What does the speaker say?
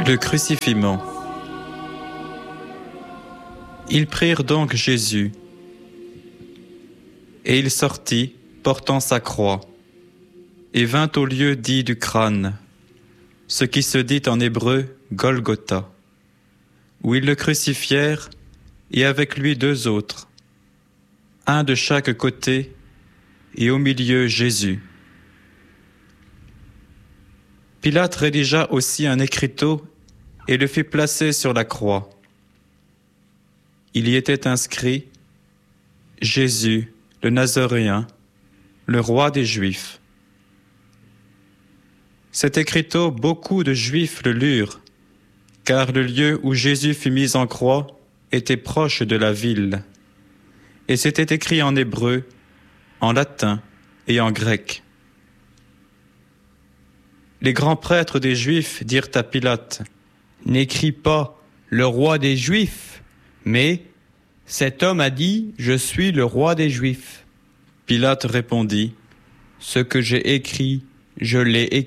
Le crucifiement. Ils prirent donc Jésus, et il sortit, portant sa croix, et vint au lieu dit du crâne, ce qui se dit en hébreu Golgotha, où ils le crucifièrent, et avec lui 2 autres, un de chaque côté, et au milieu Jésus. Pilate rédigea aussi un écriteau et le fit placer sur la croix. Il y était inscrit « Jésus, le Nazaréen, le roi des Juifs ». Cet écriteau, beaucoup de Juifs le lurent, car le lieu où Jésus fut mis en croix était proche de la ville, et c'était écrit en hébreu, en latin et en grec. Les grands prêtres des Juifs dirent à Pilate, « N'écris pas « le roi des Juifs », mais « cet homme a dit « je suis le roi des Juifs ». Pilate répondit, « Ce que j'ai écrit, je l'ai écrit ».